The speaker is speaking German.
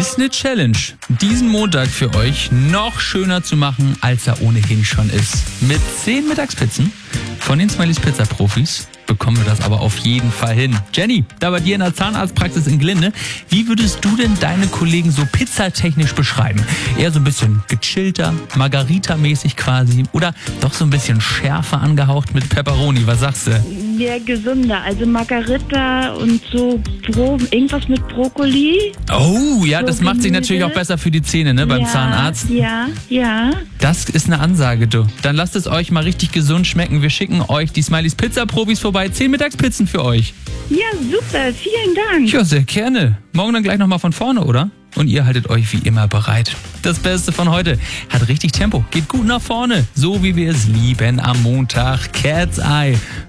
ist eine Challenge, diesen Montag für euch noch schöner zu machen, als er ohnehin schon ist. Mit 10 Mittagspizzen von den Smileys Pizza Profis bekommen wir das aber auf jeden Fall hin. Jenny, da bei dir in der Zahnarztpraxis in Glinde, wie würdest du denn deine Kollegen so pizzatechnisch beschreiben? Eher so ein bisschen gechillter, Margarita-mäßig quasi oder doch so ein bisschen schärfer angehaucht mit Pepperoni? Was sagst du? Ja, gesünder, also Margarita und so irgendwas mit Brokkoli. Oh, ja, So das macht sich natürlich auch besser für die Zähne, ne, beim Zahnarzt. Ja. Das ist eine Ansage, du. Dann lasst es euch mal richtig gesund schmecken. Wir schicken euch die Smileys Pizza Profis vorbei. 10 Mittagspizzen für euch. Ja, super, vielen Dank. Ja, sehr gerne. Morgen dann gleich nochmal von vorne, oder? Und ihr haltet euch wie immer bereit. Das Beste von heute hat richtig Tempo. Geht gut nach vorne. So wie wir es lieben am Montag. Cat's Eye